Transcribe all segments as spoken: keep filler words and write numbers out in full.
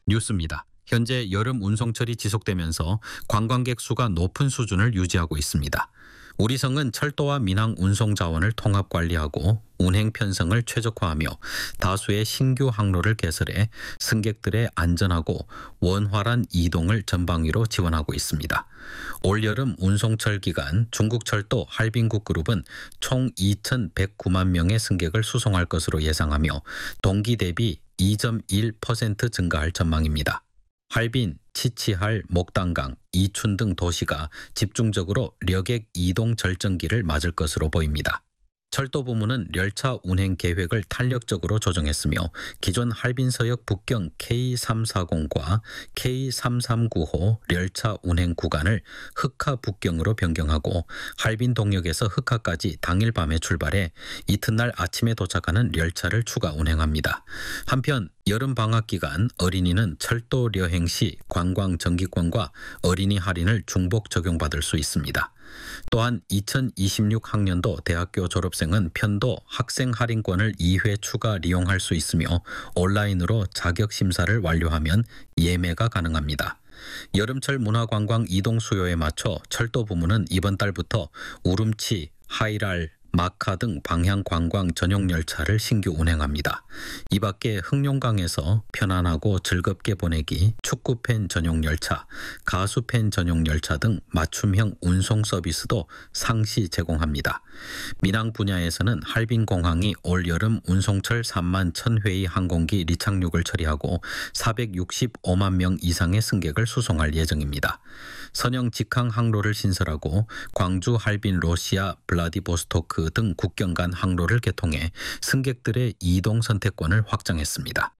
뉴스입니다. 현재 여름 운송철이 지속되면서 관광객 수가 높은 수준을 유지하고 있습니다. 우리성은 철도와 민항 운송 자원을 통합 관리하고 운행 편성을 최적화하며 다수의 신규 항로를 개설해 승객들의 안전하고 원활한 이동을 전방위로 지원하고 있습니다. 올여름 운송철 기간 중국철도 할빈국 그룹은 총 이천백구만 명의 승객을 수송할 것으로 예상하며 동기 대비 이 점 일 퍼센트 증가할 전망입니다. 할빈, 치치할, 목단강, 이춘 등 도시가 집중적으로 려객 이동 절정기를 맞을 것으로 보입니다. 철도 부문은 열차 운행 계획을 탄력적으로 조정했으며 기존 할빈서역 북경 케이 삼백사십과 케이 삼백삼십구호 열차 운행 구간을 흑하 북경으로 변경하고 할빈 동역에서 흑하까지 당일 밤에 출발해 이튿날 아침에 도착하는 열차를 추가 운행합니다. 한편 여름 방학 기간 어린이는 철도 려행 시 관광 정기권과 어린이 할인을 중복 적용받을 수 있습니다. 또한 이천이십육 학년도 대학교 졸업생은 편도 학생 할인권을 이 회 추가 이용할 수 있으며 온라인으로 자격 심사를 완료하면 예매가 가능합니다. 여름철 문화관광 이동 수요에 맞춰 철도 부문은 이번 달부터 우름치, 하이랄, 마카 등 방향 관광 전용 열차를 신규 운행합니다. 이 밖에 흑룡강에서 편안하고 즐겁게 보내기 축구팬 전용 열차, 가수팬 전용 열차 등 맞춤형 운송 서비스도 상시 제공합니다. 민항 분야에서는 할빈공항이 올여름 운송철 삼만 천 회의 항공기離착륙을 처리하고 사백육십오만 명 이상의 승객을 수송할 예정입니다. 선형 직항 항로를 신설하고 광주 할빈 러시아 블라디보스토크 등 국경 간 항로를 개통해 승객들의 이동 선택권을 확장했습니다.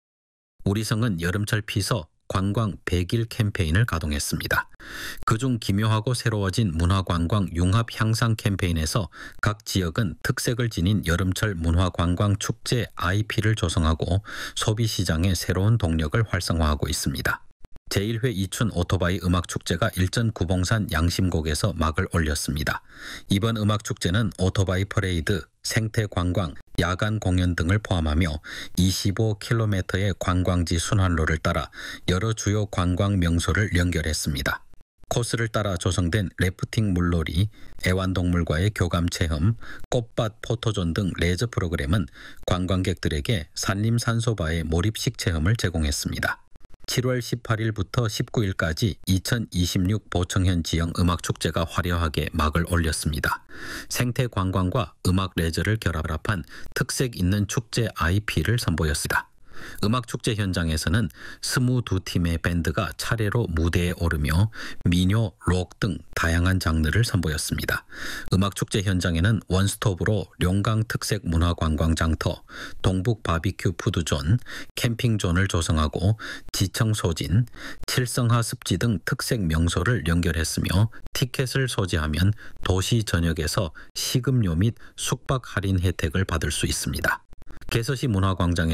우리성은 여름철 피서 관광 백 일 캠페인을 가동했습니다. 그중 기묘하고 새로워진 문화관광 융합 향상 캠페인에서 각 지역은 특색을 지닌 여름철 문화관광 축제 아이피를 조성하고 소비시장의 새로운 동력을 활성화하고 있습니다. 제일 회 이춘 오토바이 음악축제가 일전 구봉산 양심곡에서 막을 올렸습니다. 이번 음악축제는 오토바이 퍼레이드, 생태관광, 야간 공연 등을 포함하며 이십오 킬로미터의 관광지 순환로를 따라 여러 주요 관광 명소를 연결했습니다. 코스를 따라 조성된 래프팅 물놀이, 애완동물과의 교감 체험, 꽃밭 포토존 등 레저 프로그램은 관광객들에게 산림 산소바의 몰입식 체험을 제공했습니다. 칠월 십팔일부터 십구일까지 이천이십육 보청현 지형 음악축제가 화려하게 막을 올렸습니다. 생태관광과 음악 레저를 결합한 특색 있는 축제 아이피를 선보였습니다. 음악축제 현장에서는 스물두 팀의 밴드가 차례로 무대에 오르며 민요, 록 등 다양한 장르를 선보였습니다. 음악축제 현장에는 원스톱으로 용강 특색 문화관광 장터, 동북 바비큐 푸드존, 캠핑존을 조성하고 지청 소진, 칠성하 습지 등 특색 명소를 연결했으며 티켓을 소지하면 도시 전역에서 식음료 및 숙박 할인 혜택을 받을 수 있습니다. 개서시 문화광장에